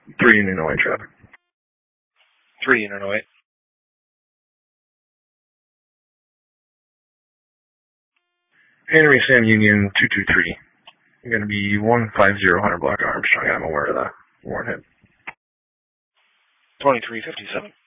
3 Union 08 traffic. 3 Union 08. Henry Sam Union 223. You're going to be 150 Hunter Block Armstrong. I'm aware of that. Warhead. 2357.